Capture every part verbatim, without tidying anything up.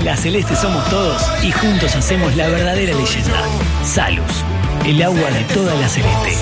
La Celeste somos todos y juntos hacemos la verdadera leyenda. Salus, el agua de toda la Celeste.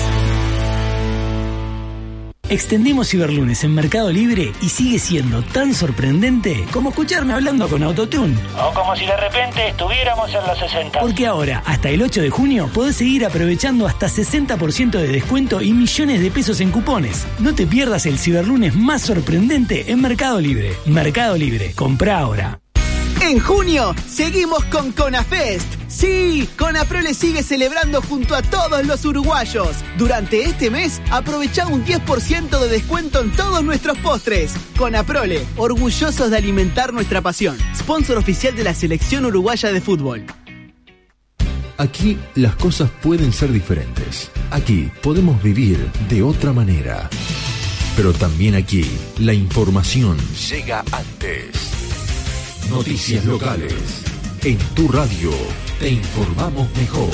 Extendimos Ciberlunes en Mercado Libre y sigue siendo tan sorprendente como escucharme hablando con Autotune. O como si de repente estuviéramos en los sesenta. Porque ahora, hasta el ocho de junio, podés seguir aprovechando hasta sesenta por ciento de descuento y millones de pesos en cupones. No te pierdas el Ciberlunes más sorprendente en Mercado Libre. Mercado Libre, comprá ahora. En junio, seguimos con CONAFEST. Sí, Conaprole sigue celebrando junto a todos los uruguayos. Durante este mes, aprovecha un diez por ciento de descuento en todos nuestros postres. Conaprole, orgullosos de alimentar nuestra pasión. Sponsor oficial de la Selección Uruguaya de Fútbol. Aquí las cosas pueden ser diferentes. Aquí podemos vivir de otra manera. Pero también aquí, la información llega antes. Noticias locales. En tu radio te informamos mejor.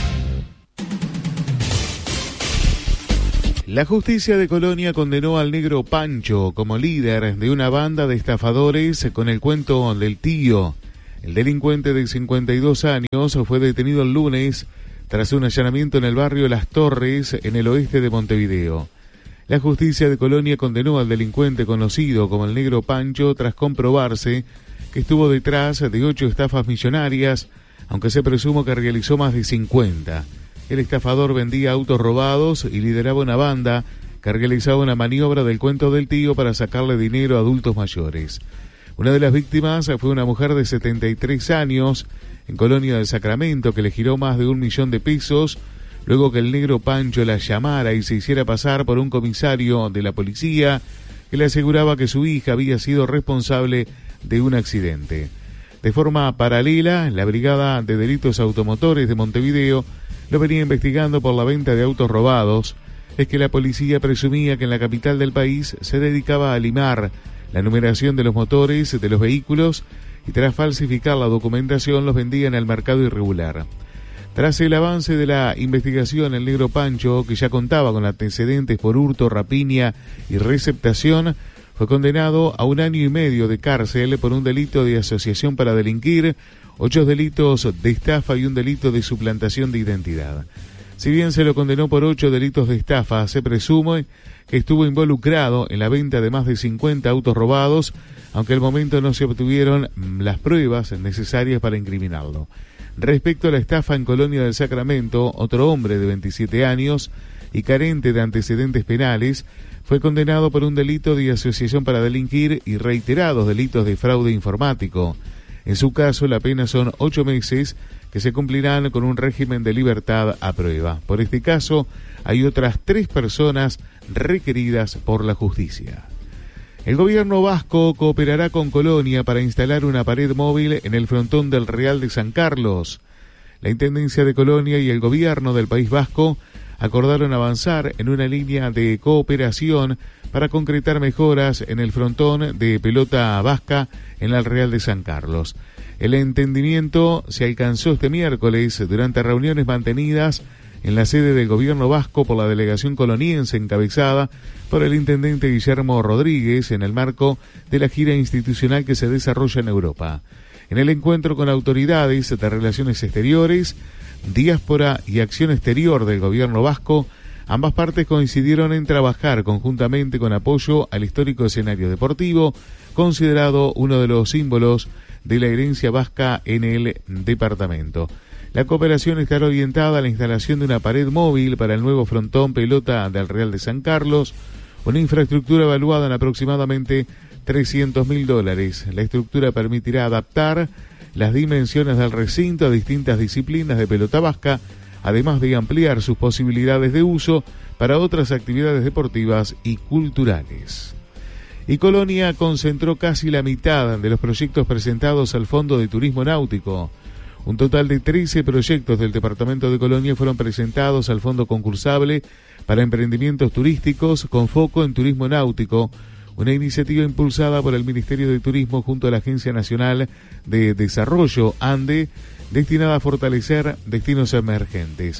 La justicia de Colonia condenó al negro Pancho como líder de una banda de estafadores con el cuento del tío. El delincuente de cincuenta y dos años fue detenido el lunes tras un allanamiento en el barrio Las Torres, en el oeste de Montevideo. La justicia de Colonia condenó al delincuente conocido como el negro Pancho tras comprobarse que estuvo detrás de ocho estafas millonarias, aunque se presumo que realizó más de cincuenta. El estafador vendía autos robados y lideraba una banda que realizaba una maniobra del cuento del tío para sacarle dinero a adultos mayores. Una de las víctimas fue una mujer de setenta y tres años en Colonia del Sacramento que le giró más de un millón de pesos luego que el negro Pancho la llamara y se hiciera pasar por un comisario de la policía que le aseguraba que su hija había sido responsable de un accidente. De forma paralela, la Brigada de Delitos Automotores de Montevideo lo venía investigando por la venta de autos robados. Es que la policía presumía que en la capital del país se dedicaba a limar la numeración de los motores de los vehículos y tras falsificar la documentación los vendía en el mercado irregular. Tras el avance de la investigación, el negro Pancho, que ya contaba con antecedentes por hurto, rapiña y receptación, fue condenado a un año y medio de cárcel por un delito de asociación para delinquir, ocho delitos de estafa y un delito de suplantación de identidad. Si bien se lo condenó por ocho delitos de estafa, se presume que estuvo involucrado en la venta de más de cincuenta autos robados, aunque al momento no se obtuvieron las pruebas necesarias para incriminarlo. Respecto a la estafa en Colonia del Sacramento, otro hombre de veintisiete años y carente de antecedentes penales fue condenado por un delito de asociación para delinquir y reiterados delitos de fraude informático. En su caso, la pena son ocho meses que se cumplirán con un régimen de libertad a prueba. Por este caso, hay otras tres personas requeridas por la justicia. El gobierno vasco cooperará con Colonia para instalar una pared móvil en el frontón del Real de San Carlos. La Intendencia de Colonia y el gobierno del País Vasco acordaron avanzar en una línea de cooperación para concretar mejoras en el frontón de pelota vasca en el Real de San Carlos. El entendimiento se alcanzó este miércoles durante reuniones mantenidas en la sede del gobierno vasco por la delegación coloniense encabezada por el intendente Guillermo Rodríguez en el marco de la gira institucional que se desarrolla en Europa. En el encuentro con autoridades de relaciones exteriores, diáspora y acción exterior del gobierno vasco, ambas partes coincidieron en trabajar conjuntamente con apoyo al histórico escenario deportivo, considerado uno de los símbolos de la herencia vasca en el departamento. La cooperación estará orientada a la instalación de una pared móvil para el nuevo frontón pelota del Real de San Carlos, una infraestructura evaluada en aproximadamente trescientos mil dólares. La estructura permitirá adaptar las dimensiones del recinto a distintas disciplinas de pelota vasca, además de ampliar sus posibilidades de uso para otras actividades deportivas y culturales. Y Colonia concentró casi la mitad de los proyectos presentados al Fondo de Turismo Náutico. Un total de trece proyectos del departamento de Colonia fueron presentados al Fondo Concursable para Emprendimientos Turísticos con foco en turismo náutico, una iniciativa impulsada por el Ministerio de Turismo junto a la Agencia Nacional de Desarrollo, ANDE, destinada a fortalecer destinos emergentes.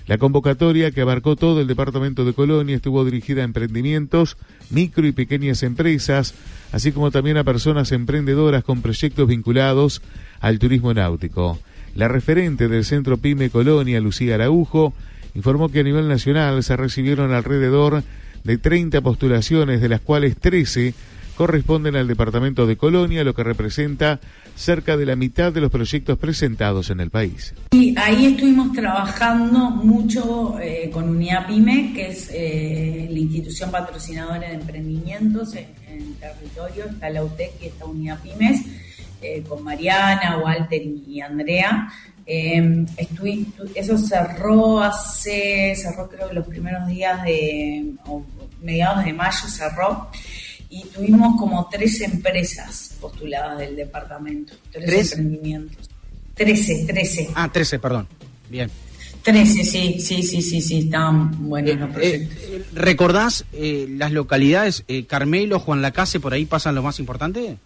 La convocatoria, que abarcó todo el departamento de Colonia, estuvo dirigida a emprendimientos, micro y pequeñas empresas, así como también a personas emprendedoras con proyectos vinculados al turismo náutico. La referente del Centro Pyme Colonia, Lucía Araujo, informó que a nivel nacional se recibieron alrededor de treinta postulaciones, de las cuales trece corresponden al departamento de Colonia, lo que representa cerca de la mitad de los proyectos presentados en el país. Y ahí estuvimos trabajando mucho eh, con Unidad Pyme, que es eh, la institución patrocinadora de emprendimientos en, en el territorio. Está la U T E C y está Unidad Pymes, eh, con Mariana, Walter y, y Andrea. Eh, estuve, eso cerró hace, cerró creo que los primeros días de, o mediados de mayo cerró. Y tuvimos como tres empresas postuladas del departamento, tres, ¿Tres? emprendimientos. Trece, trece. Ah, trece, perdón. Bien. Trece, sí, sí, sí, sí, sí, estaban buenos eh, los proyectos. Eh, ¿Recordás eh, las localidades? Eh, Carmelo, Juan Lacase, ¿por ahí pasan lo más importante?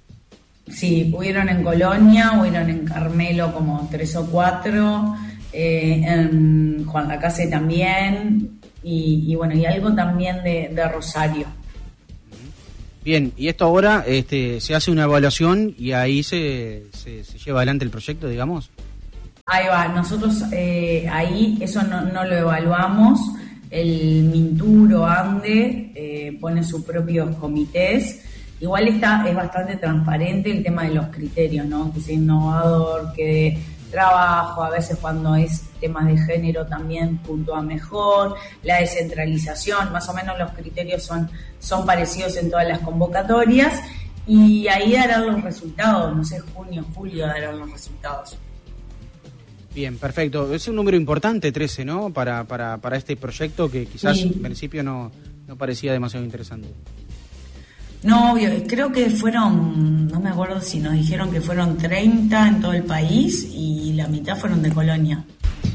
Sí, hubieron en Colonia, hubieron en Carmelo como tres o cuatro, eh, en Juan Lacase también, y, y bueno, y algo también de, de Rosario. Bien, y esto ahora este, se hace una evaluación y ahí se, se, se lleva adelante el proyecto, digamos. Ahí va, nosotros eh, ahí eso no, no lo evaluamos, el Minturo Ande eh, pone sus propios comités, igual está es bastante transparente el tema de los criterios, ¿no? Que sea innovador, que de trabajo, a veces cuando es temas de género también puntúa mejor, la descentralización, más o menos los criterios son, son parecidos en todas las convocatorias, y ahí darán los resultados, no sé, junio, julio darán los resultados. Bien, perfecto. Es un número importante, trece, ¿no? Para, para, para este proyecto que quizás sí. En principio no, no parecía demasiado interesante. No, obvio, creo que fueron, no me acuerdo si nos dijeron que fueron treinta en todo el país y la mitad fueron de Colonia.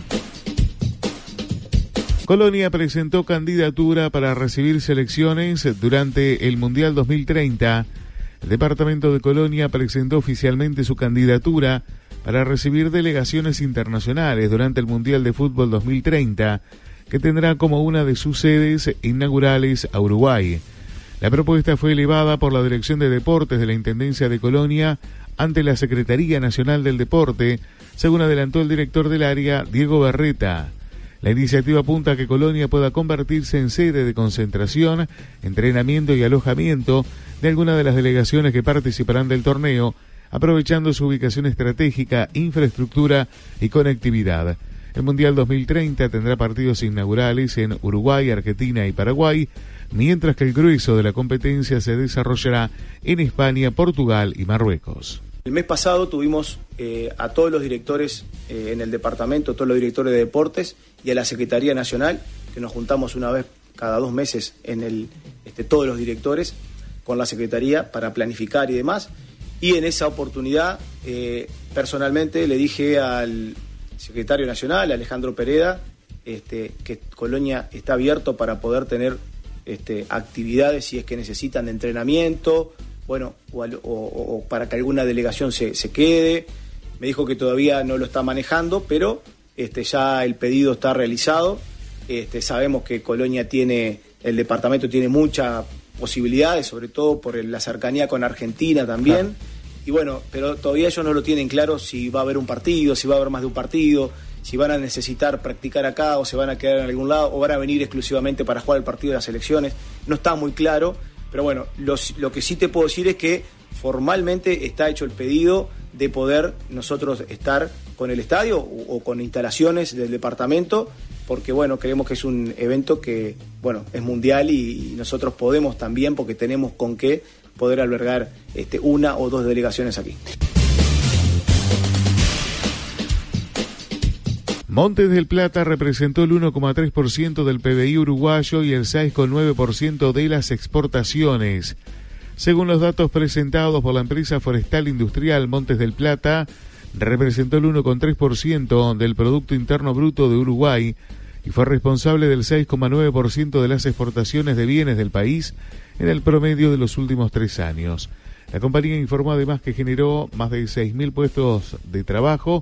Colonia presentó candidatura para recibir selecciones durante el Mundial dos mil treinta. El departamento de Colonia presentó oficialmente su candidatura para recibir delegaciones internacionales durante el Mundial de Fútbol dos mil treinta, que tendrá como una de sus sedes inaugurales a Uruguay. La propuesta fue elevada por la Dirección de Deportes de la Intendencia de Colonia ante la Secretaría Nacional del Deporte, según adelantó el director del área, Diego Berreta. La iniciativa apunta a que Colonia pueda convertirse en sede de concentración, entrenamiento y alojamiento de algunas de las delegaciones que participarán del torneo, aprovechando su ubicación estratégica, infraestructura y conectividad. El Mundial dos mil treinta tendrá partidos inaugurales en Uruguay, Argentina y Paraguay, mientras que el grueso de la competencia se desarrollará en España, Portugal y Marruecos. El mes pasado tuvimos eh, a todos los directores eh, en el departamento, todos los directores de deportes y a la Secretaría Nacional, que nos juntamos una vez cada dos meses en el este, todos los directores con la Secretaría para planificar y demás. Y en esa oportunidad, eh, personalmente le dije al secretario nacional, Alejandro Pereda, este, que Colonia está abierto para poder tener este, actividades si es que necesitan de entrenamiento, bueno, o, o, o para que alguna delegación se, se quede. Me dijo que todavía no lo está manejando, pero este, ya el pedido está realizado. Este, sabemos que Colonia tiene, el departamento tiene muchas posibilidades, sobre todo por la cercanía con Argentina también. Claro. Y bueno, pero todavía ellos no lo tienen claro si va a haber un partido, si va a haber más de un partido, si van a necesitar practicar acá o se van a quedar en algún lado o van a venir exclusivamente para jugar el partido de las selecciones. No está muy claro, pero bueno, los, lo que sí te puedo decir es que formalmente está hecho el pedido de poder nosotros estar con el estadio o, o con instalaciones del departamento, porque bueno, creemos que es un evento que bueno es mundial y, y nosotros podemos también, porque tenemos con qué poder albergar este, una o dos delegaciones aquí. Montes del Plata representó el uno coma tres por ciento del P B I uruguayo y el seis coma nueve por ciento de las exportaciones. Según los datos presentados por la empresa forestal industrial Montes del Plata, representó el uno coma tres por ciento del Producto Interno Bruto de Uruguay y fue responsable del seis coma nueve por ciento de las exportaciones de bienes del país en el promedio de los últimos tres años. La compañía informó además que generó más de seis mil puestos de trabajo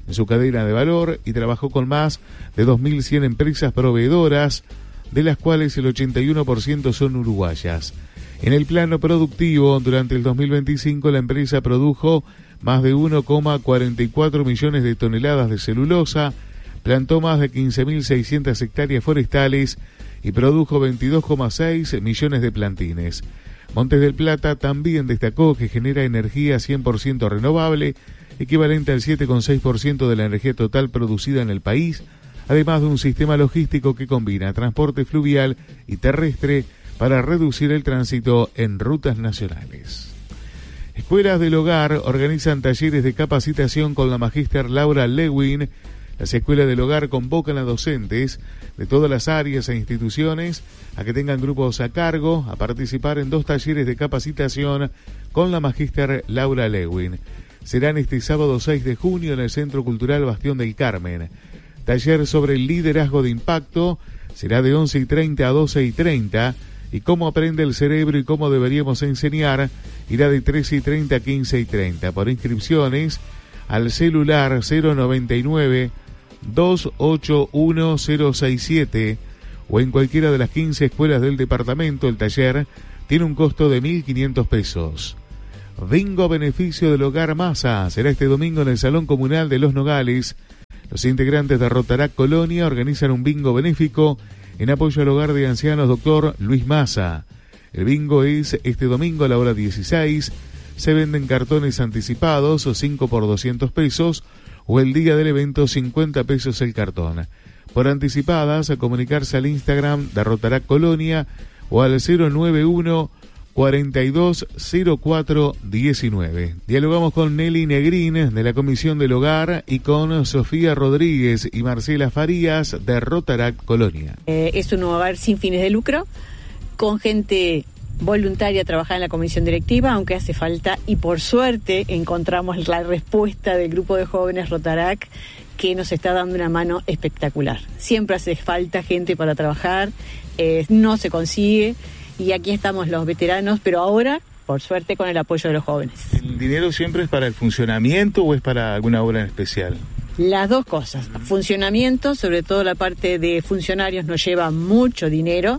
en su cadena de valor y trabajó con más de dos mil cien empresas proveedoras, de las cuales el ochenta y uno por ciento son uruguayas. En el plano productivo, durante el dos mil veinticinco la empresa produjo más de uno coma cuarenta y cuatro millones de toneladas de celulosa, plantó más de quince mil seiscientas hectáreas forestales y produjo veintidós coma seis millones de plantines. Montes del Plata también destacó que genera energía cien por ciento renovable, equivalente al siete coma seis por ciento de la energía total producida en el país, además de un sistema logístico que combina transporte fluvial y terrestre para reducir el tránsito en rutas nacionales. Escuelas del Hogar organizan talleres de capacitación con la magíster Laura Lewin. Las escuelas del hogar convocan a docentes de todas las áreas e instituciones a que tengan grupos a cargo a participar en dos talleres de capacitación con la magíster Laura Lewin. Serán este sábado seis de junio en el Centro Cultural Bastión del Carmen. Taller sobre el liderazgo de impacto será de once y treinta a doce y treinta y cómo aprende el cerebro y cómo deberíamos enseñar irá de trece y treinta a quince y treinta. Por inscripciones al celular cero noventa y nueve, dos ocho uno cero seis siete o en cualquiera de las quince escuelas del departamento. El taller tiene un costo de mil quinientos pesos. Bingo a beneficio del Hogar Masa será este domingo en el Salón Comunal de Los Nogales. Los integrantes de Rotaract Colonia organizan un bingo benéfico en apoyo al hogar de ancianos Doctor Luis Masa. El bingo es este domingo a la hora dieciséis. Se venden cartones anticipados o cinco por doscientos pesos o el día del evento cincuenta pesos el cartón. Por anticipadas, a comunicarse al Instagram de Rotaract Colonia o al cero nueve uno, cuarenta y dos cero cuatro diecinueve. Dialogamos con Nelly Negrín de la Comisión del Hogar y con Sofía Rodríguez y Marcela Farías de Rotaract Colonia. Eh, es un hogar sin fines de lucro, con gente voluntaria trabajada en la comisión directiva, aunque hace falta, y por suerte encontramos la respuesta del grupo de jóvenes Rotaract, que nos está dando una mano espectacular. Siempre hace falta gente para trabajar, eh, no se consigue, y aquí estamos los veteranos, pero ahora, por suerte, con el apoyo de los jóvenes. ¿El dinero siempre es para el funcionamiento o es para alguna obra en especial? Las dos cosas. Funcionamiento, sobre todo la parte de funcionarios, nos lleva mucho dinero,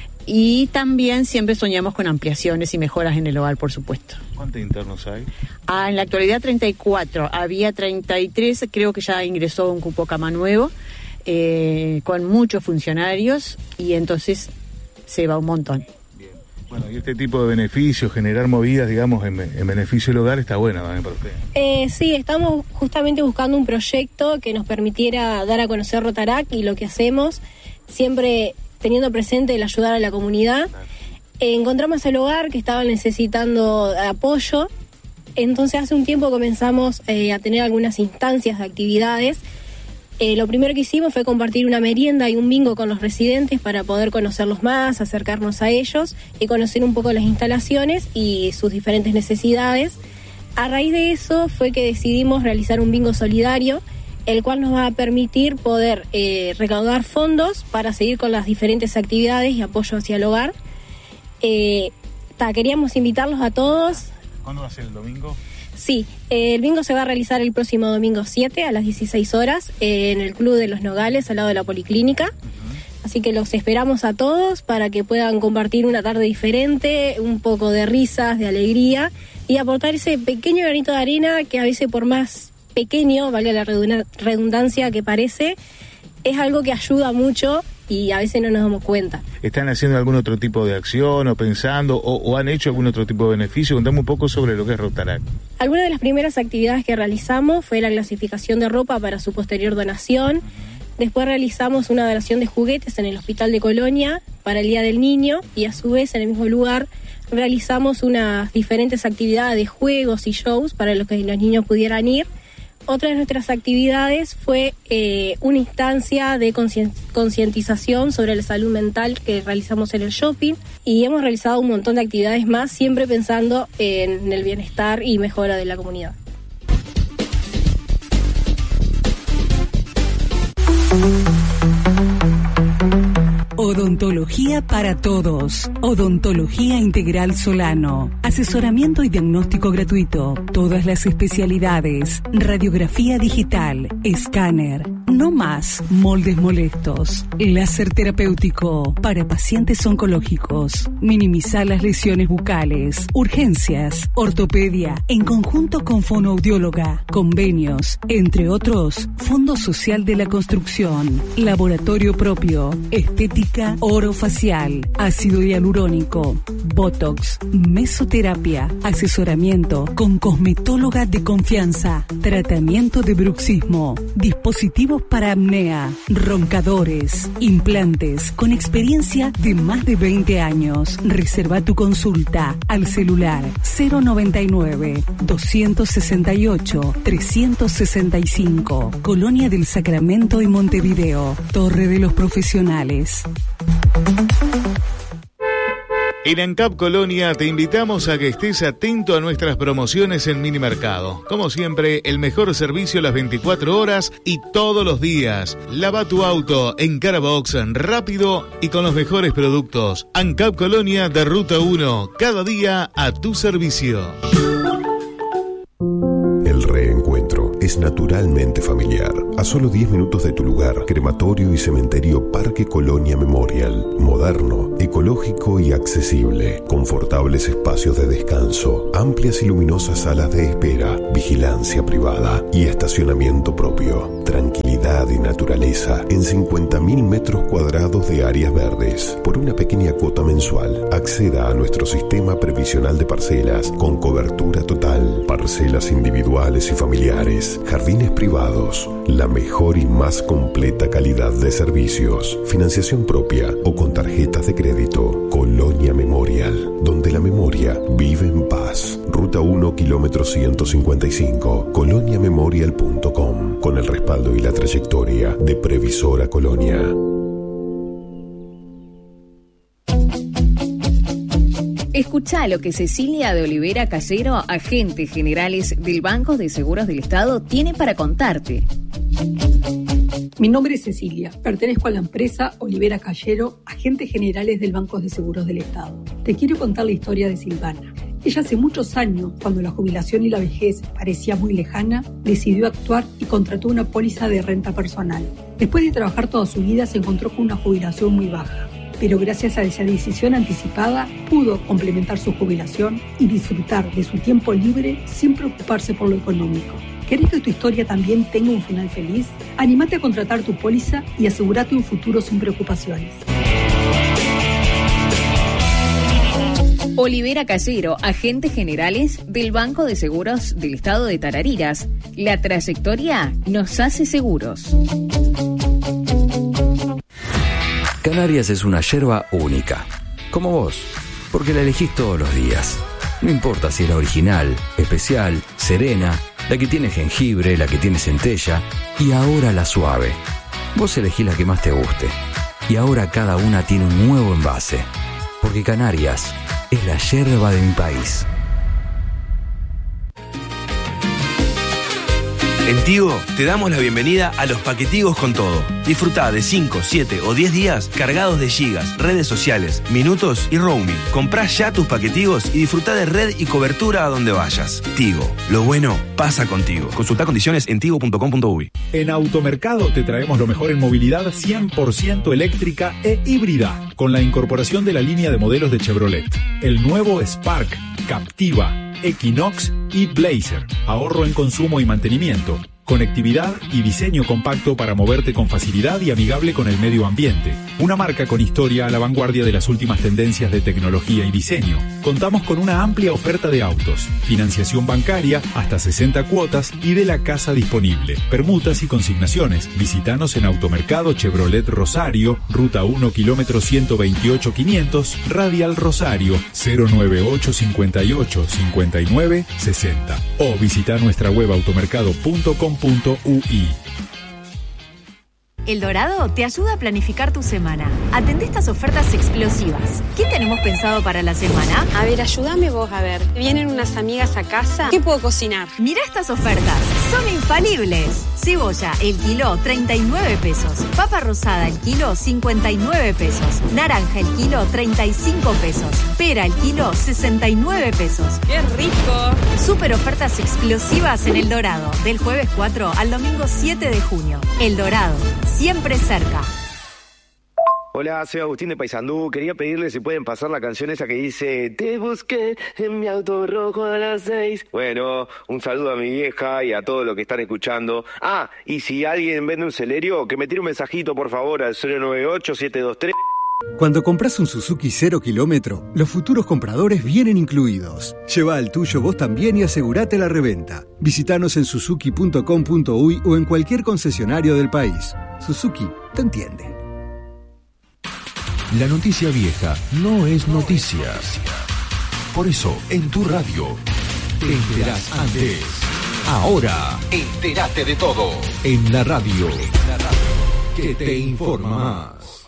y también siempre soñamos con ampliaciones y mejoras en el hogar, por supuesto. ¿Cuántos internos hay? Ah, en la actualidad treinta y cuatro, había treinta y tres, creo que ya ingresó un cupo cama nuevo, eh, con muchos funcionarios, y entonces se va un montón. Bueno, y este tipo de beneficios, generar movidas, digamos, en, en beneficio del hogar, está buena también para usted. Eh, sí, estamos justamente buscando un proyecto que nos permitiera dar a conocer Rotaract y lo que hacemos, siempre teniendo presente el ayudar a la comunidad. Claro. Eh, encontramos el hogar que estaba necesitando apoyo, entonces hace un tiempo comenzamos eh, a tener algunas instancias de actividades. Eh, lo primero que hicimos fue compartir una merienda y un bingo con los residentes para poder conocerlos más, acercarnos a ellos y conocer un poco las instalaciones y sus diferentes necesidades. A raíz de eso fue que decidimos realizar un bingo solidario, el cual nos va a permitir poder eh, recaudar fondos para seguir con las diferentes actividades y apoyo hacia el hogar. Eh, ta, queríamos invitarlos a todos. ¿Cuándo va a ser el domingo? Sí, eh, el bingo se va a realizar el próximo domingo siete a las dieciséis horas eh, en el Club de los Nogales, al lado de la Policlínica. Uh-huh. Así que los esperamos a todos para que puedan compartir una tarde diferente, un poco de risas, de alegría y aportar ese pequeño granito de arena que a veces, por más pequeño, valga la redundancia que parece, es algo que ayuda mucho y a veces no nos damos cuenta. ¿Están haciendo algún otro tipo de acción o pensando o, o han hecho algún otro tipo de beneficio? Contame un poco sobre lo que es Rotaract. Alguna de las primeras actividades que realizamos fue la clasificación de ropa para su posterior donación. Después realizamos una donación de juguetes en el Hospital de Colonia para el Día del Niño y a su vez en el mismo lugar realizamos unas diferentes actividades de juegos y shows para los que los niños pudieran ir. Otra de nuestras actividades fue eh, una instancia de concientización sobre la salud mental que realizamos en el shopping y hemos realizado un montón de actividades más, siempre pensando en el bienestar y mejora de la comunidad. Odontología para todos. Odontología Integral Solano. Asesoramiento y diagnóstico gratuito. Todas las especialidades. Radiografía digital. Escáner. No más moldes molestos. Láser terapéutico para pacientes oncológicos. Minimizar las lesiones bucales. Urgencias. Ortopedia. En conjunto con fonoaudióloga. Convenios. Entre otros. Fondo Social de la Construcción. Laboratorio propio. Estética orofacial. Ácido hialurónico. Botox. Mesoterapia. Asesoramiento con cosmetóloga de confianza. Tratamiento de bruxismo. Dispositivos para apnea. Roncadores. Implantes con experiencia de más de veinte años. Reserva tu consulta al celular cero noventa y nueve, doscientos sesenta y ocho, trescientos sesenta y cinco. Colonia del Sacramento y Montevideo. Torre de los Profesionales. En ANCAP Colonia te invitamos a que estés atento a nuestras promociones en Minimercado. Como siempre, el mejor servicio las veinticuatro horas y todos los días. Lava tu auto en Carabox rápido y con los mejores productos. ANCAP Colonia de Ruta uno, cada día a tu servicio. El reencuentro es naturalmente familiar. A solo diez minutos de tu lugar, crematorio y cementerio Parque Colonia Memorial. Moderno, ecológico y accesible. Confortables espacios de descanso, amplias y luminosas salas de espera, vigilancia privada y estacionamiento propio. Tranquilidad y naturaleza en cincuenta mil metros cuadrados de áreas verdes. Por una pequeña cuota mensual, acceda a nuestro sistema previsional de parcelas con cobertura total. Parcelas individuales y familiares, jardines privados, la mejor y más completa calidad de servicios, financiación propia o con tarjetas de crédito. Colonia Memorial, donde la memoria vive en paz. Ruta uno, kilómetro ciento cincuenta y cinco, colonia memorial punto com, con el respaldo y la trayectoria de Previsora Colonia. Escuchá lo que Cecilia de Olivera Callero, agente generales del Banco de Seguros del Estado, tiene para contarte. Mi nombre es Cecilia, pertenezco a la empresa Olivera Callero, agentes generales del Banco de Seguros del Estado. Te quiero contar la historia de Silvana. Ella hace muchos años, cuando la jubilación y la vejez parecía muy lejana, decidió actuar y contrató una póliza de renta personal. Después de trabajar toda su vida se encontró con una jubilación muy baja, pero gracias a esa decisión anticipada pudo complementar su jubilación y disfrutar de su tiempo libre sin preocuparse por lo económico. ¿Querés que tu historia también tenga un final feliz? Anímate a contratar tu póliza y asegúrate un futuro sin preocupaciones. Olivera Callero, agentes generales del Banco de Seguros del Estado de Tarariras. La trayectoria nos hace seguros. Canarias es una yerba única, como vos, porque la elegís todos los días. No importa si es la original, especial, serena, la que tiene jengibre, la que tiene centella y ahora la suave. Vos elegís la que más te guste. Y ahora cada una tiene un nuevo envase. Porque Canarias es la yerba de mi país. En Tigo te damos la bienvenida a los paquetigos con todo. Disfrutá de cinco, siete o diez días cargados de gigas, redes sociales, minutos y roaming. Comprá ya tus paquetigos y disfrutá de red y cobertura a donde vayas. Tigo, lo bueno pasa contigo. Consultá condiciones en tigo punto com punto uy. En Automercado te traemos lo mejor en movilidad cien por ciento eléctrica e híbrida, con la incorporación de la línea de modelos de Chevrolet. El nuevo Spark, Captiva, Equinox y Blazer. Ahorro en consumo y mantenimiento. Conectividad y diseño compacto para moverte con facilidad y amigable con el medio ambiente. Una marca con historia a la vanguardia de las últimas tendencias de tecnología y diseño. Contamos con una amplia oferta de autos, financiación bancaria, hasta sesenta cuotas y de la casa disponible. Permutas y consignaciones. Visítanos en Automercado Chevrolet Rosario, Ruta uno, kilómetro ciento veintiocho quinientos, Radial Rosario, cero nueve ocho cinco ocho cinco nueve seis cero. O visita nuestra web automercado punto com punto uy. El Dorado te ayuda a planificar tu semana. Atendé estas ofertas explosivas. ¿Qué tenemos pensado para la semana? A ver, ayúdame vos a ver. Vienen unas amigas a casa. ¿Qué puedo cocinar? Mira estas ofertas. son infalibles. Cebolla, el kilo, treinta y nueve pesos. Papa rosada, el kilo, cincuenta y nueve pesos. Naranja, el kilo, treinta y cinco pesos. Pera, el kilo, sesenta y nueve pesos. ¡Qué rico! Super ofertas explosivas en El Dorado, del jueves cuatro al domingo siete de junio. El Dorado, siempre cerca. Hola, soy Agustín de Paysandú. Quería pedirle si pueden pasar la canción esa que dice te busqué en mi auto rojo a las seis. Bueno, un saludo a mi vieja y a todos los que están escuchando. Ah, y si alguien vende un Celerio, que me tire un mensajito por favor al cero nueve ocho siete dos tres. Cuando compras un Suzuki cero kilómetro, los futuros compradores vienen incluidos. Lleva al tuyo vos también y asegurate la reventa. Visítanos en suzuki punto com punto uy o en cualquier concesionario del país. Suzuki te entiende. La noticia vieja no es noticia. Por eso, en tu radio, te enterás antes. Ahora, entérate de todo. En la radio, que te informa más.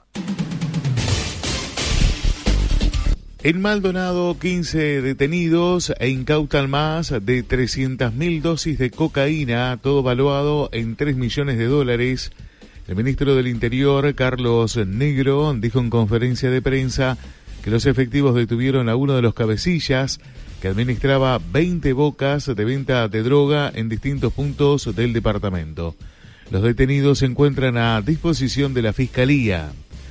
En Maldonado, quince detenidos e incautan más de trescientas mil dosis de cocaína, todo valuado en tres millones de dólares. El ministro del Interior, Carlos Negro, dijo en conferencia de prensa que los efectivos detuvieron a uno de los cabecillas que administraba veinte bocas de venta de droga en distintos puntos del departamento. Los detenidos se encuentran a disposición de la Fiscalía.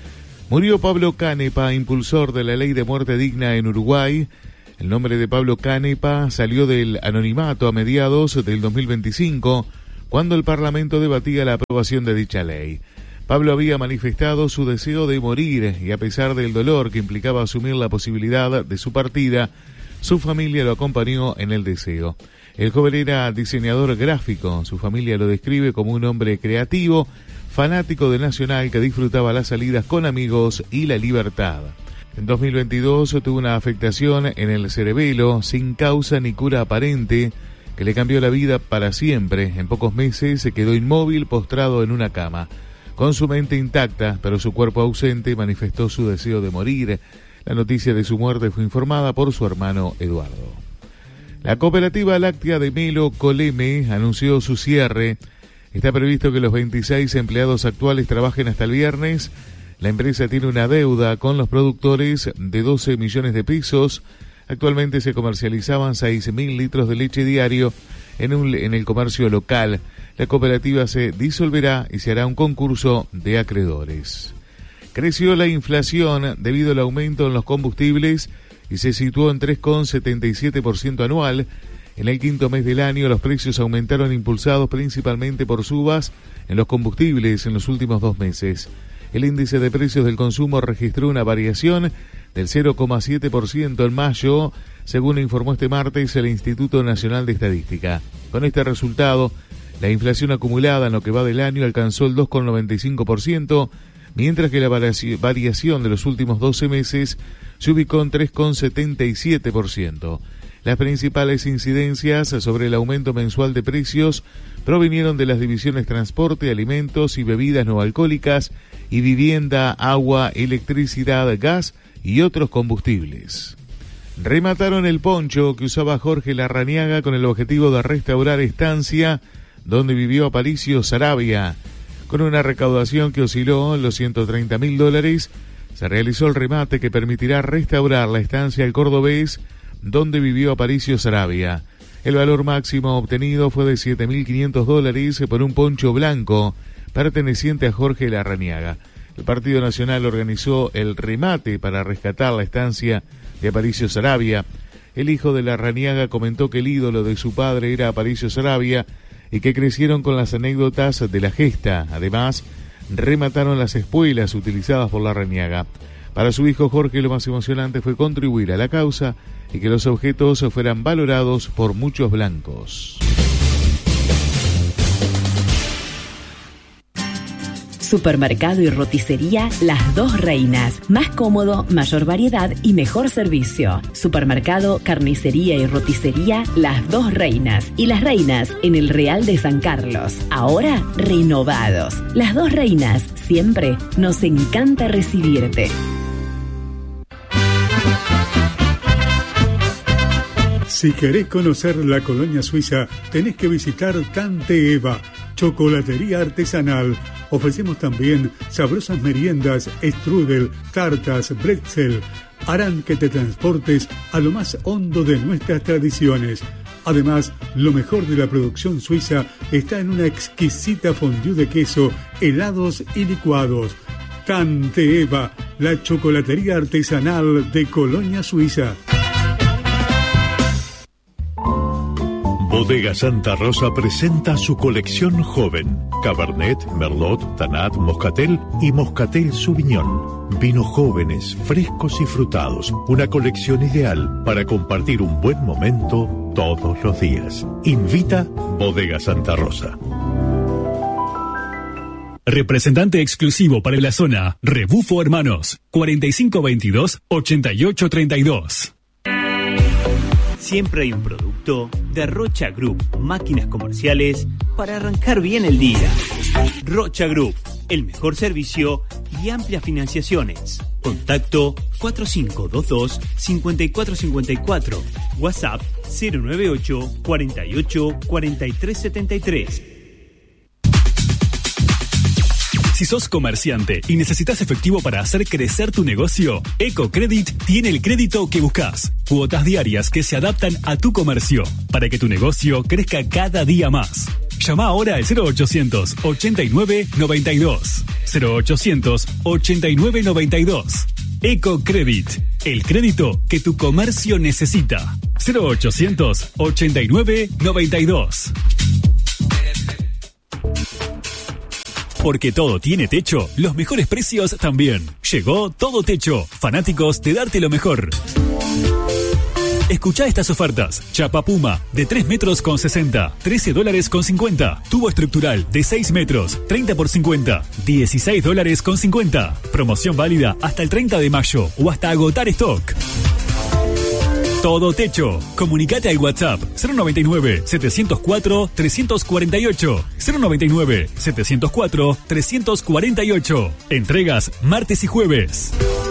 Murió Pablo Canepa, impulsor de la ley de muerte digna en Uruguay. El nombre de Pablo Canepa salió del anonimato a mediados del dos mil veinticinco, cuando el Parlamento debatía la aprobación de dicha ley. Pablo había manifestado su deseo de morir y a pesar del dolor que implicaba asumir la posibilidad de su partida, su familia lo acompañó en el deseo. El joven era diseñador gráfico, su familia lo describe como un hombre creativo, fanático de Nacional que disfrutaba las salidas con amigos y la libertad. En dos mil veintidós tuvo una afectación en el cerebelo sin causa ni cura aparente, que le cambió la vida para siempre. En pocos meses se quedó inmóvil, postrado en una cama. Con su mente intacta, pero su cuerpo ausente, manifestó su deseo de morir. La noticia de su muerte fue informada por su hermano Eduardo. La cooperativa láctea de Melo Coleme anunció su cierre. Está previsto que los veintiséis empleados actuales trabajen hasta el viernes. La empresa tiene una deuda con los productores de doce millones de pesos. Actualmente se comercializaban seis mil litros de leche diario en, un, en el comercio local. La cooperativa se disolverá y se hará un concurso de acreedores. Creció la inflación debido al aumento en los combustibles y se situó en tres coma setenta y siete por ciento anual. En el quinto mes del año los precios aumentaron impulsados principalmente por subas en los combustibles en los últimos dos meses. El índice de precios del consumo registró una variación del cero coma siete por ciento en mayo, según informó este martes el Instituto Nacional de Estadística. Con este resultado, la inflación acumulada en lo que va del año alcanzó el dos coma noventa y cinco por ciento, mientras que la variación de los últimos doce meses se ubicó en tres coma setenta y siete por ciento. Las principales incidencias sobre el aumento mensual de precios provinieron de las divisiones transporte, alimentos y bebidas no alcohólicas y vivienda, agua, electricidad, gas y otros combustibles. Remataron el poncho que usaba Jorge Larrañaga con el objetivo de restaurar estancia donde vivió Aparicio Saravia. Con una recaudación que osciló en los ciento treinta mil dólares, se realizó el remate que permitirá restaurar la estancia El Cordobés donde vivió Aparicio Saravia. El valor máximo obtenido fue de siete mil quinientos dólares por un poncho blanco perteneciente a Jorge Larrañaga. El Partido Nacional organizó el remate para rescatar la estancia de Aparicio Saravia. El hijo de Larrañaga comentó que el ídolo de su padre era Aparicio Saravia y que crecieron con las anécdotas de la gesta. Además, remataron las espuelas utilizadas por Larrañaga. Para su hijo Jorge, lo más emocionante fue contribuir a la causa y que los objetos fueran valorados por muchos blancos. Supermercado y roticería Las Dos Reinas. Más cómodo, mayor variedad y mejor servicio. Supermercado, carnicería y roticería Las Dos Reinas. Y Las Reinas en el Real de San Carlos. Ahora renovados. Las Dos Reinas. Siempre nos encanta recibirte. Si querés conocer la colonia suiza, tenés que visitar Tante Eva, chocolatería artesanal. Ofrecemos también sabrosas meriendas, strudel, tartas, bretzel. Harán que te transportes a lo más hondo de nuestras tradiciones. Además, lo mejor de la producción suiza está en una exquisita fondue de queso, helados y licuados. Tante Eva, la chocolatería artesanal de Colonia Suiza. Bodega Santa Rosa presenta su colección joven. Cabernet, Merlot, Tanat, Moscatel y Moscatel Sauvignon. Vinos jóvenes, frescos y frutados. Una colección ideal para compartir un buen momento todos los días. Invita Bodega Santa Rosa. Representante exclusivo para la zona, Rebufo Hermanos, cuarenta y cinco veintidós, ochenta y ocho treinta y dos. Siempre hay un producto de Rocha Group, máquinas comerciales para arrancar bien el día. Rocha Group, el mejor servicio y amplias financiaciones. Contacto cuatro cinco dos dos, cinco cuatro cinco cuatro, WhatsApp cero nueve ocho, cuarenta y ocho, cuarenta y tres setenta y tres. Si sos comerciante y necesitas efectivo para hacer crecer tu negocio, EcoCredit tiene el crédito que buscas. Cuotas diarias que se adaptan a tu comercio para que tu negocio crezca cada día más. Llama ahora al cero ochocientos, ochenta y nueve, noventa y dos. cero ochocientos, ochenta y nueve, noventa y dos. EcoCredit, el crédito que tu comercio necesita. cero ochocientos, ochenta y nueve, noventa y dos. Porque todo tiene techo, los mejores precios también. Llegó Todo Techo, fanáticos de darte lo mejor. Escuchá estas ofertas. Chapa Puma, de tres metros con sesenta, trece dólares con cincuenta. Tubo estructural, de seis metros, treinta por cincuenta, dieciséis dólares con cincuenta. Promoción válida hasta el treinta de mayo o hasta agotar stock. Todo Techo. Comunicate al WhatsApp cero noventa y nueve, setecientos cuatro, trescientos cuarenta y ocho. cero noventa y nueve, setecientos cuatro, trescientos cuarenta y ocho. Entregas martes y jueves.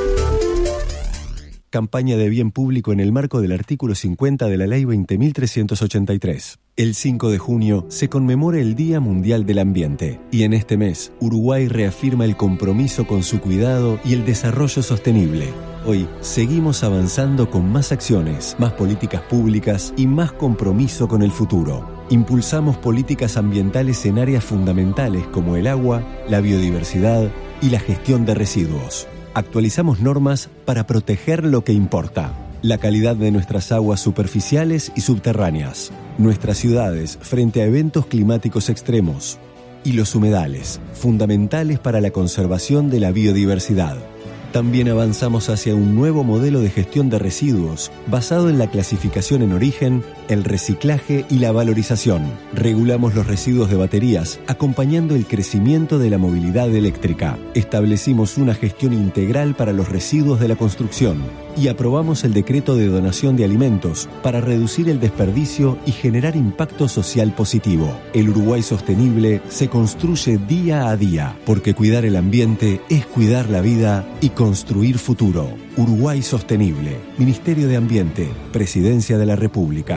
Campaña de bien público en el marco del artículo cincuenta de la Ley veinte mil trescientos ochenta y tres. El cinco de junio se conmemora el Día Mundial del Ambiente y en este mes Uruguay reafirma el compromiso con su cuidado y el desarrollo sostenible. Hoy seguimos avanzando con más acciones, más políticas públicas y más compromiso con el futuro. Impulsamos políticas ambientales en áreas fundamentales como el agua, la biodiversidad y la gestión de residuos. Actualizamos normas para proteger lo que importa. La calidad de nuestras aguas superficiales y subterráneas. Nuestras ciudades frente a eventos climáticos extremos. Y los humedales, fundamentales para la conservación de la biodiversidad. También avanzamos hacia un nuevo modelo de gestión de residuos basado en la clasificación en origen, el reciclaje y la valorización. Regulamos los residuos de baterías, acompañando el crecimiento de la movilidad eléctrica. Establecimos una gestión integral para los residuos de la construcción y aprobamos el decreto de donación de alimentos para reducir el desperdicio y generar impacto social positivo. El Uruguay sostenible se construye día a día, porque cuidar el ambiente es cuidar la vida y construir futuro. Uruguay Sostenible, Ministerio de Ambiente, Presidencia de la República.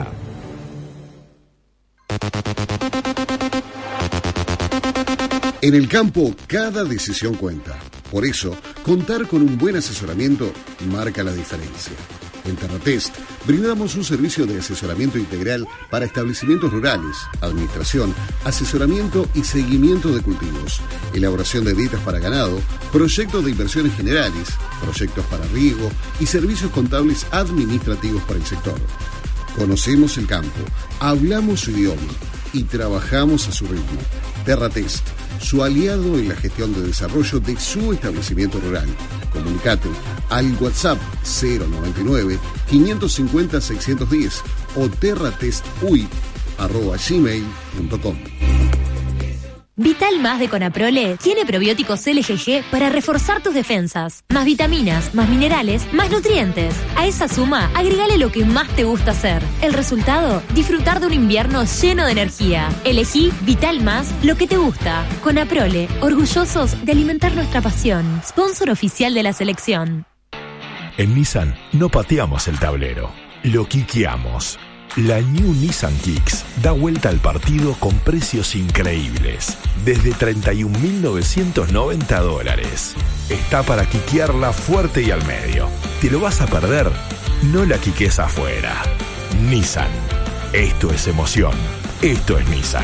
En el campo, cada decisión cuenta. Por eso, contar con un buen asesoramiento marca la diferencia. En Terratest brindamos un servicio de asesoramiento integral para establecimientos rurales, administración, asesoramiento y seguimiento de cultivos, elaboración de dietas para ganado, proyectos de inversiones generales, proyectos para riego y servicios contables administrativos para el sector. Conocemos el campo, hablamos su idioma y trabajamos a su ritmo. Terratest, su aliado en la gestión de desarrollo de su establecimiento rural. Comunicate al WhatsApp cero noventa y nueve, quinientos cincuenta, seiscientos diez o terratestui arroba gmail punto com. Vital Más de Conaprole tiene probióticos L G G para reforzar tus defensas. Más vitaminas, más minerales, más nutrientes. A esa suma, agregale lo que más te gusta hacer. El resultado, disfrutar de un invierno lleno de energía. Elegí Vital Más, lo que te gusta. Conaprole, orgullosos de alimentar nuestra pasión. Sponsor oficial de la selección. En Nissan no pateamos el tablero, lo quiqueamos. La New Nissan Kicks da vuelta al partido con precios increíbles. Desde treinta y un mil novecientos noventa dólares. Está para quiquearla fuerte y al medio. ¿Te lo vas a perder? No la quiques afuera. Nissan. Esto es emoción. Esto es Nissan.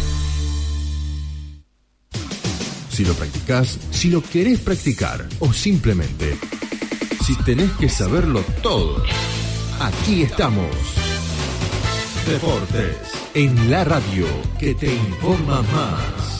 Si lo practicás, si lo querés practicar o simplemente si tenés que saberlo todo, aquí estamos. Deportes en la radio que te informa más.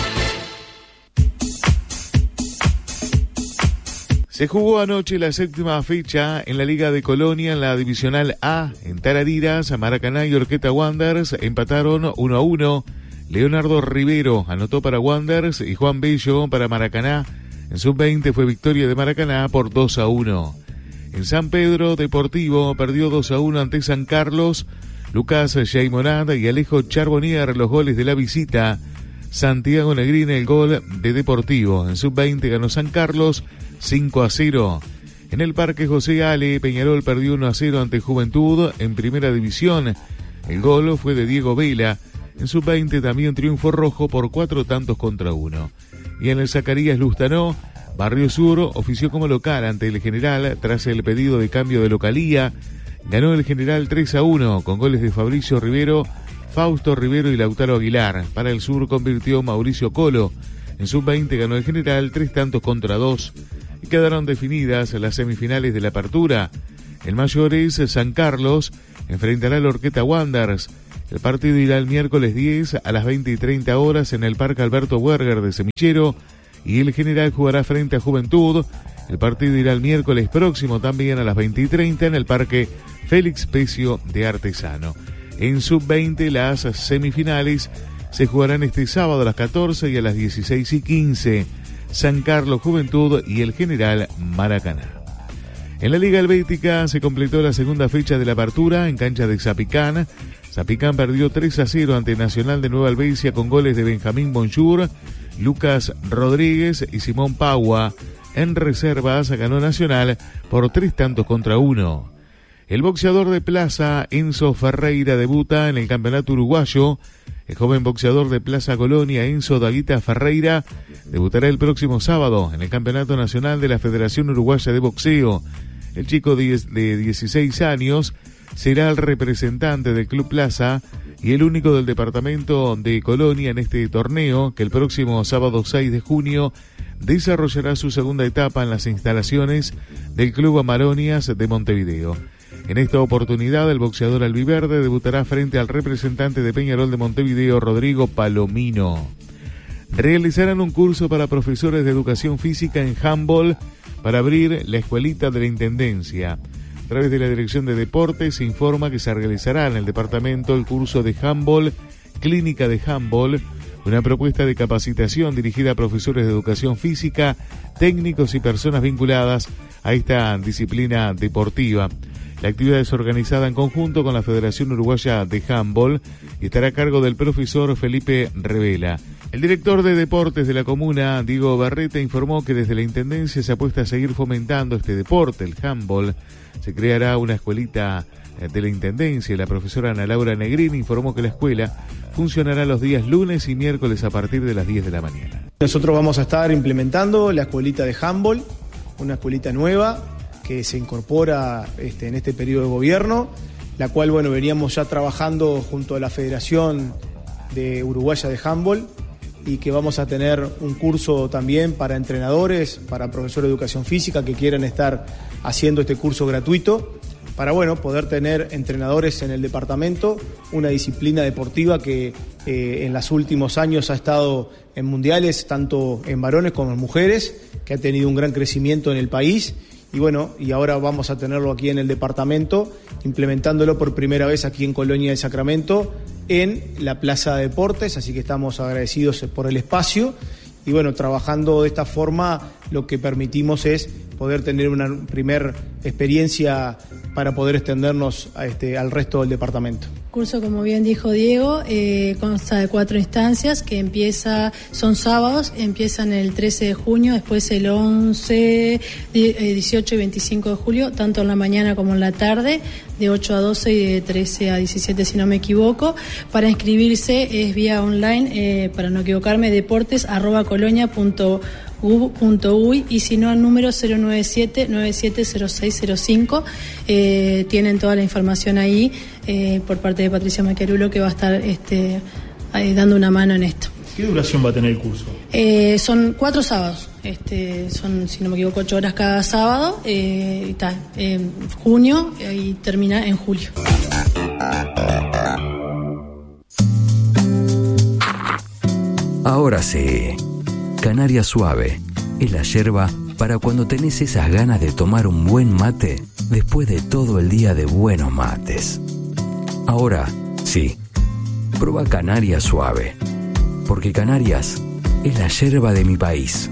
Se jugó anoche la séptima fecha en la Liga de Colonia en la Divisional A. En Tarariras, Maracaná y Horqueta Wanderers empataron uno a uno. Leonardo Rivero anotó para Wanderers y Juan Bello para Maracaná. En sub veinte fue victoria de Maracaná por dos a uno. En San Pedro, Deportivo perdió dos a uno ante San Carlos. Lucas Jaimonad y Alejo Charbonnier los goles de la visita. Santiago Negrín el gol de Deportivo. En sub veinte ganó San Carlos cinco a cero. En el Parque José Ale, Peñarol perdió uno a cero ante Juventud en Primera División. El gol fue de Diego Vela. En sub veinte también triunfo rojo por cuatro tantos contra uno. Y en el Zacarías Lustanó, Barrio Sur ofició como local ante el General tras el pedido de cambio de localía. Ganó el General tres a uno con goles de Fabricio Rivero, Fausto Rivero y Lautaro Aguilar. Para el Sur convirtió Mauricio Colo. En sub veinte ganó el General tres tantos contra dos. Y quedaron definidas las semifinales de la apertura. En mayores, San Carlos enfrentará al Horqueta Wanderers. El partido irá el miércoles diez a las veinte y treinta horas en el Parque Alberto Werger de Semillero. Y el General jugará frente a Juventud. El partido irá el miércoles próximo también a las veinte y treinta en el Parque Félix Pecio de Artesano. En sub veinte las semifinales se jugarán este sábado a las catorce y a las dieciséis y quince. San Carlos Juventud y el General Maracaná. En la Liga Helvética se completó la segunda fecha de la apertura en cancha de Zapicán. Zapicán perdió tres a cero ante Nacional de Nueva Helvecia con goles de Benjamín Bonjour, Lucas Rodríguez y Simón Paua. En reservas ganó Nacional por tres tantos contra uno. El boxeador de Plaza, Enzo Ferreira, debuta en el campeonato uruguayo. El joven boxeador de Plaza Colonia, Enzo Daguita Ferreira, debutará el próximo sábado en el campeonato nacional de la Federación Uruguaya de Boxeo. El chico de dieciséis años será el representante del Club Plaza y el único del departamento de Colonia en este torneo, que el próximo sábado seis de junio desarrollará su segunda etapa en las instalaciones del Club Amaronias de Montevideo. En esta oportunidad, el boxeador albiverde debutará frente al representante de Peñarol de Montevideo, Rodrigo Palomino. Realizarán un curso para profesores de educación física en handball para abrir la escuelita de la Intendencia. A través de la Dirección de Deportes se informa que se realizará en el departamento el curso de handball, clínica de handball, una propuesta de capacitación dirigida a profesores de educación física, técnicos y personas vinculadas a esta disciplina deportiva. La actividad es organizada en conjunto con la Federación Uruguaya de Handball y estará a cargo del profesor Felipe Revela. El director de deportes de la comuna, Diego Barreta, informó que desde la Intendencia se apuesta a seguir fomentando este deporte, el handball. Se creará una escuelita de la Intendencia. La profesora Ana Laura Negrín informó que la escuela funcionará los días lunes y miércoles a partir de las diez de la mañana. Nosotros vamos a estar implementando la escuelita de handball, una escuelita nueva que se incorpora este, en este periodo de gobierno, la cual bueno veníamos ya trabajando junto a la Federación de Uruguaya de Handball y que vamos a tener un curso también para entrenadores, para profesores de educación física que quieran estar haciendo este curso gratuito para bueno poder tener entrenadores en el departamento, una disciplina deportiva que eh, en los últimos años ha estado en mundiales, tanto en varones como en mujeres, que ha tenido un gran crecimiento en el país. Y bueno, y ahora vamos a tenerlo aquí en el departamento, implementándolo por primera vez aquí en Colonia del Sacramento, en la Plaza de Deportes, así que estamos agradecidos por el espacio. Y bueno, trabajando de esta forma, lo que permitimos es poder tener una primera experiencia para poder extendernos a este, al resto del departamento. Curso, como bien dijo Diego, eh, consta de cuatro instancias que empieza, son sábados, empiezan el trece de junio, después el once, dieciocho y veinticinco de julio, tanto en la mañana como en la tarde, de ocho a doce y de trece a diecisiete, si no me equivoco. Para inscribirse es vía online, eh, para no equivocarme, deportes arroba colonia punto gov punto uy, y si no al número cero nueve siete, nueve siete cero seis cero cinco. Eh, tienen toda la información ahí eh, por parte de Patricia Maquiarulo, que va a estar este, eh, dando una mano en esto. ¿Qué duración va a tener el curso? Eh, son cuatro sábados, este, son, si no me equivoco, ocho horas cada sábado, eh, y tal, en junio eh, y termina en julio. Ahora sí, Canaria Suave es la yerba para cuando tenés esas ganas de tomar un buen mate después de todo el día de buenos mates. Ahora sí, prueba Canaria Suave, porque Canarias es la yerba de mi país.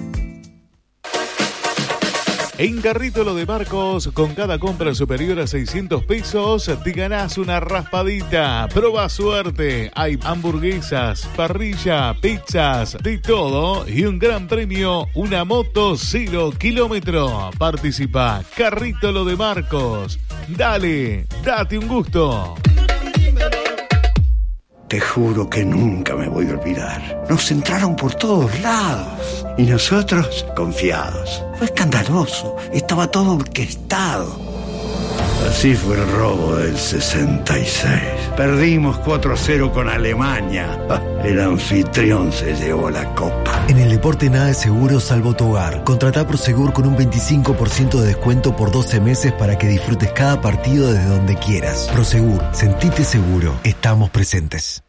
En Carrito Lo de Marcos, con cada compra superior a seiscientos pesos, te ganás una raspadita. Proba suerte. Hay hamburguesas, parrilla, pizzas, de todo. Y un gran premio, una moto cero kilómetro. Participa, Carrito Lo de Marcos. Dale, date un gusto. Te juro que nunca me voy a olvidar. Nos entraron por todos lados y nosotros confiados. Fue escandaloso, estaba todo orquestado. Así fue el robo del sesenta y seis. Perdimos cuatro a cero con Alemania. El anfitrión se llevó la copa. En el deporte nada es seguro salvo tu hogar. Contratá Prosegur con un veinticinco por ciento de descuento por doce meses para que disfrutes cada partido desde donde quieras. Prosegur, sentite seguro. Estamos presentes.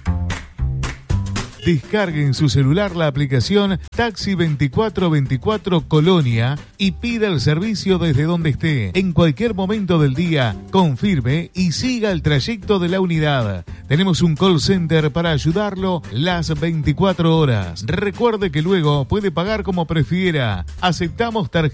Descargue en su celular la aplicación Taxi veinticuatro veinticuatro Colonia y pida el servicio desde donde esté, en cualquier momento del día. Confirme y siga el trayecto de la unidad. Tenemos un call center para ayudarlo las veinticuatro horas. Recuerde que luego puede pagar como prefiera. Aceptamos tarjetas